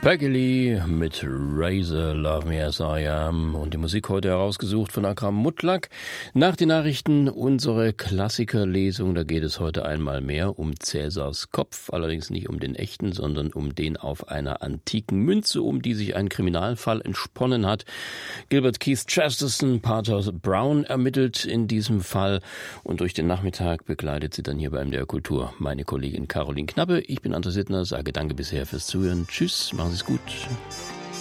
Peggy Lee mit Razor, Love Me As I Am und die Musik heute herausgesucht von Akram Mutlak. Nach den Nachrichten unsere Klassikerlesung, da geht es heute einmal mehr um Cäsars Kopf, allerdings nicht um den echten, sondern um den auf einer antiken Münze, um die sich ein Kriminalfall entsponnen hat. Gilbert Keith Chesterton, Pater Brown ermittelt in diesem Fall und durch den Nachmittag begleitet sie dann hier bei MDR Kultur meine Kollegin Caroline Knappe. Ich bin André Sittner, sage danke bisher fürs Zuhören. Tschüss, machen Sie es gut.